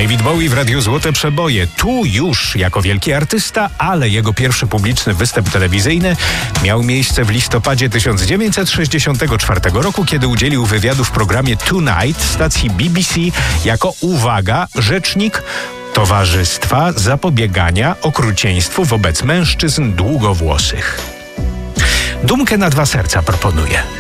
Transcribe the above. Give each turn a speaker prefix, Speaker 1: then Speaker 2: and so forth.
Speaker 1: David Bowie w Radiu Złote Przeboje. Tu już jako wielki artysta, ale jego pierwszy publiczny występ telewizyjny miał miejsce w listopadzie 1964 roku, kiedy udzielił wywiadu w programie Tonight stacji BBC jako, uwaga, rzecznik Towarzystwa Zapobiegania Okrucieństwu wobec Mężczyzn Długowłosych. Dumkę na dwa serca proponuję.